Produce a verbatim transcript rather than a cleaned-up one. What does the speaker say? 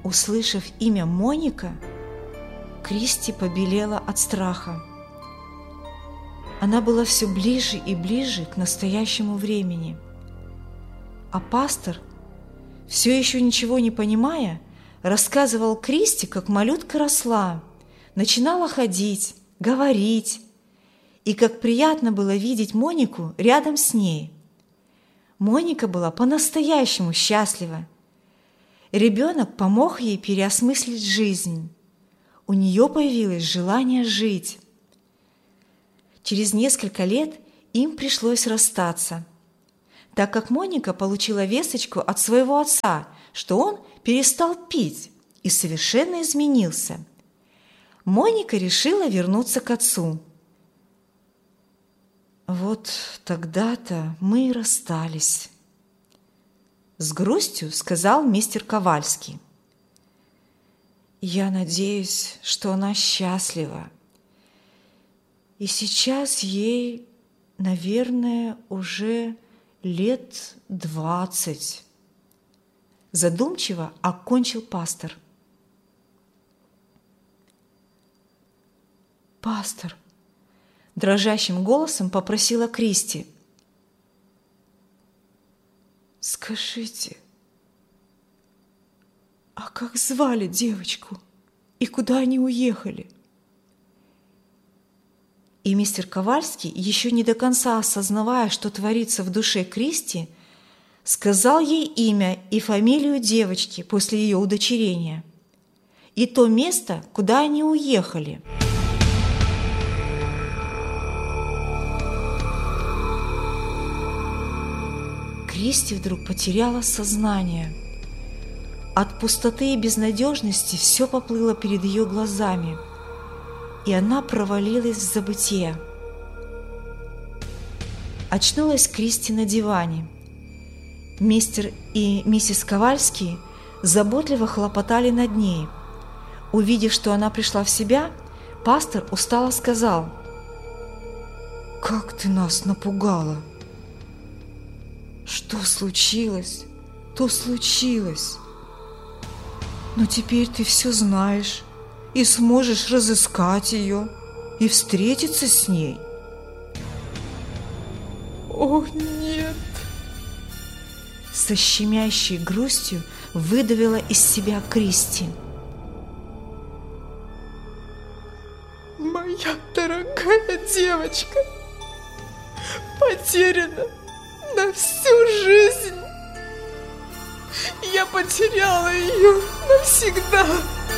Услышав имя Моника, Кристи побелела от страха. Она была все ближе и ближе к настоящему времени. А пастор, все еще ничего не понимая, рассказывал Кристи, как малютка росла, начинала ходить, говорить, и как приятно было видеть Монику рядом с ней. Моника была по-настоящему счастлива. Ребенок помог ей переосмыслить жизнь. У нее появилось желание жить. Через несколько лет им пришлось расстаться, так как Моника получила весточку от своего отца, что он перестал пить и совершенно изменился. Моника решила вернуться к отцу. «Вот тогда-то мы и расстались», — с грустью сказал мистер Ковальский. «Я надеюсь, что она счастлива. И сейчас ей, наверное, уже лет двадцать». Задумчиво окончил пастор. «Пастор», — дрожащим голосом попросила Кристи, «скажите, а как звали девочку и куда они уехали?» И мистер Ковальский, еще не до конца осознавая, что творится в душе Кристи, сказал ей имя и фамилию девочки после ее удочерения и то место, куда они уехали. Кристи вдруг потеряла сознание. От пустоты и безнадежности все поплыло перед ее глазами, и она провалилась в забытье. Очнулась Кристи на диване. Мистер и миссис Ковальский заботливо хлопотали над ней. Увидев, что она пришла в себя, пастор устало сказал: «Как ты нас напугала! Что случилось, то случилось. Но теперь ты все знаешь и сможешь разыскать ее и встретиться с ней». «О, нет!» Со щемящей грустью выдавила из себя Кристи. «Моя дорогая девочка потеряна на всю жизнь. Я потеряла ее навсегда».